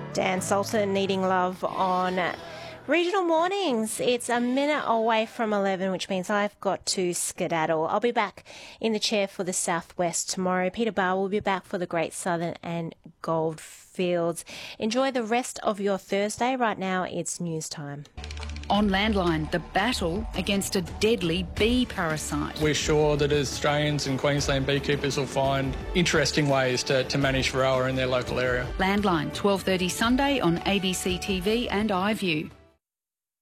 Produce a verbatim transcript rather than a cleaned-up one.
Dan Sultan needing love on Regional Mornings. It's a minute away from eleven, which means I've got to skedaddle. I'll be back in the chair for the Southwest tomorrow. Peter Barr will be back for the Great Southern and Goldfields. Enjoy the rest of your Thursday. Right now, it's news time. On Landline, the battle against a deadly bee parasite. We're sure that Australians and Queensland beekeepers will find interesting ways to, to manage varroa in their local area. Landline, twelve thirty Sunday on A B C T V and iView.